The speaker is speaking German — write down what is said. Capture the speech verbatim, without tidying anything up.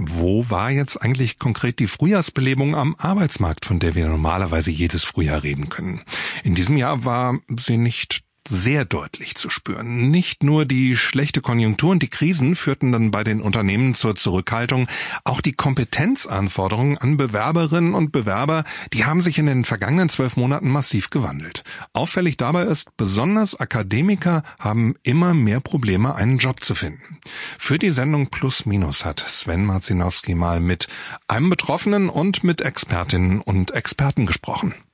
Wo war jetzt eigentlich konkret die Frühjahrsbelebung am Arbeitsmarkt, von der wir normalerweise jedes Frühjahr reden können? In diesem Jahr war sie nicht sehr deutlich zu spüren. Nicht nur die schlechte Konjunktur und die Krisen führten dann bei den Unternehmen zur Zurückhaltung. Auch die Kompetenzanforderungen an Bewerberinnen und Bewerber, die haben sich in den vergangenen zwölf Monaten massiv gewandelt. Auffällig dabei ist, besonders Akademiker haben immer mehr Probleme, einen Job zu finden. Für die Sendung Plus Minus hat Sven Marzinowski mal mit einem Betroffenen und mit Expertinnen und Experten gesprochen.